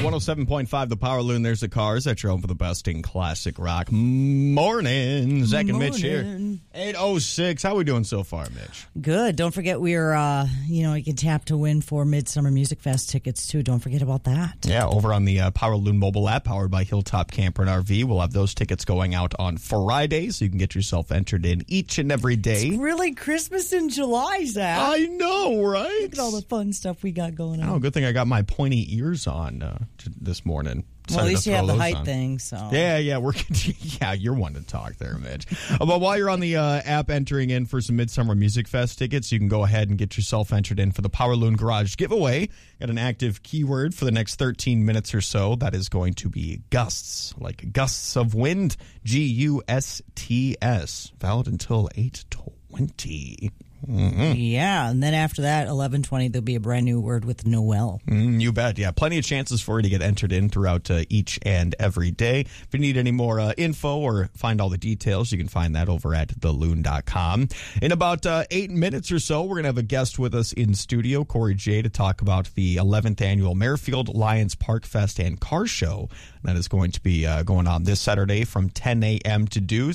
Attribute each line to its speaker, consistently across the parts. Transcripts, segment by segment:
Speaker 1: 107.5 The Power Loon. There's the Cars at your home for the best in classic rock. Morning. Zach and Mitch here. 8:06. How we doing so far, Mitch?
Speaker 2: Good. Don't forget we're, you can tap to win for Midsummer Music Fest tickets, too. Don't forget about that.
Speaker 1: Yeah, over on the Power Loon mobile app powered by Hilltop Camper and RV. We'll have those tickets going out on Friday, so you can get yourself entered in each and every day.
Speaker 2: It's really Christmas in July, Zach.
Speaker 1: I know, right?
Speaker 2: Look at all the fun stuff we got going on.
Speaker 1: Oh, good thing I got my pointy ears on this morning.
Speaker 2: Well, at least you have the height thing, so.
Speaker 1: Yeah, you're one to talk there, Mitch. But while you're on the app entering in for some Midsummer Music Fest tickets, you can go ahead and get yourself entered in for the Power Loon Garage giveaway. Got an active keyword for the next 13 minutes or so. That is going to be gusts, like gusts of wind, Gusts, valid until 8:20. Mm-hmm.
Speaker 2: Yeah, and then after that, 11:20, there'll be a brand new word with Noel.
Speaker 1: You bet. Yeah, plenty of chances for you to get entered in throughout each and every day. If you need any more info or find all the details, you can find that over at theloon.com. In about 8 minutes or so, we're going to have a guest with us in studio, Corey J., to talk about the 11th annual Merrifield Lions Park Fest and Car Show. That is going to be going on this Saturday from 10 a.m. to 2.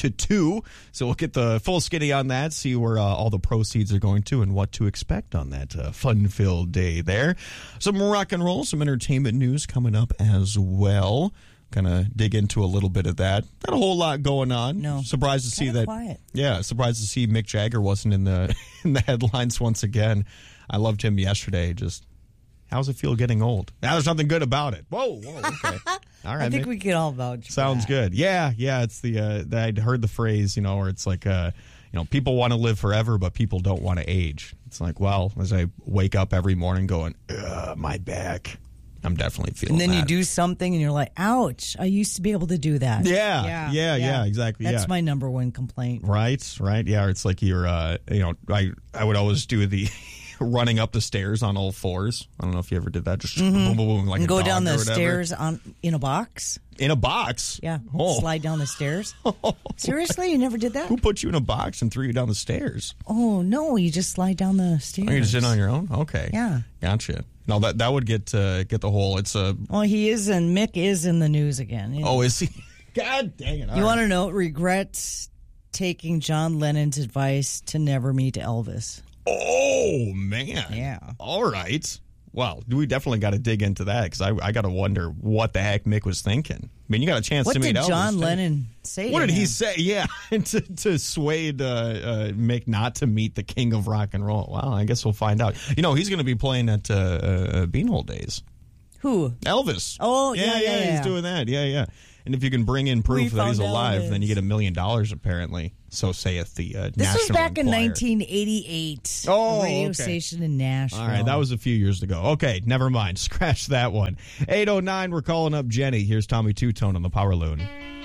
Speaker 1: So we'll get the full skinny on that, see where all the proceeds are going to and what to expect on that fun-filled day there. Some rock and roll, some entertainment news coming up as well. Kind of dig into a little bit of that. Not a whole lot going on.
Speaker 2: No.
Speaker 1: Surprised to see that.
Speaker 2: Quiet.
Speaker 1: Yeah, surprised to see Mick Jagger wasn't in the headlines once again. I loved him yesterday. Just how's it feel getting old? Now there's nothing good about it. Whoa, okay. All right.
Speaker 2: I think we get all vouch for
Speaker 1: Sounds
Speaker 2: that.
Speaker 1: Good. Yeah. It's the I'd heard the phrase, where it's like people want to live forever, but people don't want to age. It's like, well, as I wake up every morning going, my back, I'm definitely feeling that.
Speaker 2: And then you do something and you're like, ouch, I used to be able to do that.
Speaker 1: Yeah, exactly.
Speaker 2: That's my number one complaint.
Speaker 1: Right. Yeah, it's like you're, I would always do the running up the stairs on all fours. I don't know if you ever did that. Just boom, boom, boom, like
Speaker 2: and
Speaker 1: a
Speaker 2: go
Speaker 1: dog
Speaker 2: down the
Speaker 1: or whatever.
Speaker 2: stairs in a box.
Speaker 1: In a box?
Speaker 2: Yeah.
Speaker 1: Oh.
Speaker 2: Slide down the stairs. Seriously? You never did that?
Speaker 1: Who put you in a box and threw you down the stairs?
Speaker 2: Oh, no. You just slide down the stairs.
Speaker 1: Oh, you just sit on your own? Okay.
Speaker 2: Yeah.
Speaker 1: Gotcha. No, that would get the whole. It's a.
Speaker 2: Well, Mick is in the news again.
Speaker 1: Oh, is he? God dang it!
Speaker 2: You want to know? Regrets taking John Lennon's advice to never meet Elvis.
Speaker 1: Oh man!
Speaker 2: Yeah.
Speaker 1: All right. Well, we definitely got to dig into that because I got to wonder what the heck Mick was thinking. I mean, you got a chance to meet Elvis.
Speaker 2: What did John Lennon say?
Speaker 1: What did he say? Yeah, to sway Mick not to meet the king of rock and roll. Well, I guess we'll find out. He's going to be playing at Beanhole Days.
Speaker 2: Who?
Speaker 1: Elvis.
Speaker 2: Oh,
Speaker 1: yeah. He's doing that. Yeah. And if you can bring in proof that he's alive, then you get $1 million, apparently. So saith the National
Speaker 2: This was back in
Speaker 1: Enquirer.
Speaker 2: 1988.
Speaker 1: Oh,
Speaker 2: a radio
Speaker 1: okay.
Speaker 2: station in Nashville.
Speaker 1: All right, that was a few years ago. Okay, never mind. Scratch that one. 8:09, we're calling up Jenny. Here's Tommy Two-Tone on the Power Loon.